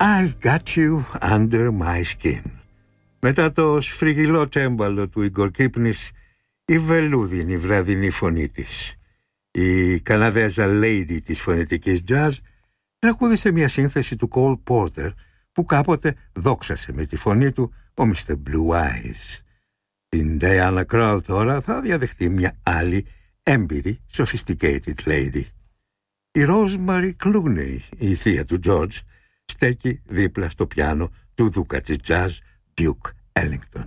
I've got you under my skin. Μετά το σφριγγυλό τσέμπαλο του Ιγκορ Κύπνης, η βελούδινη βραδινή φωνή της. Η Καναδέζα lady της φωνητικής jazz τραγούδισε μια σύνθεση του Cole Porter που κάποτε δόξασε με τη φωνή του ο Mr. Blue Eyes. Την Diana Krall τώρα θα διαδεχτεί μια άλλη έμπειρη sophisticated lady. Η Rosemary Clooney, η θεία του George, στέκει δίπλα στο πιάνο του δούκα της jazz Duke Ellington.